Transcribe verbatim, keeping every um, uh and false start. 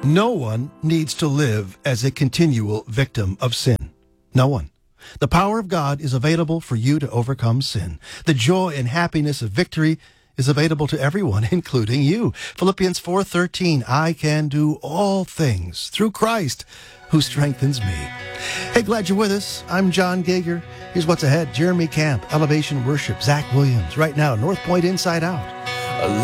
No one needs to live as a continual victim of sin. No one. The power of God is available for you to overcome sin. The joy and happiness of victory is available to everyone, including you. Philippians four thirteen, I can do all things through Christ who strengthens me. Hey, glad you're with us. I'm John Gager. Here's what's ahead. Jeremy Camp, Elevation Worship, Zach Williams. Right now, North Point Inside Out.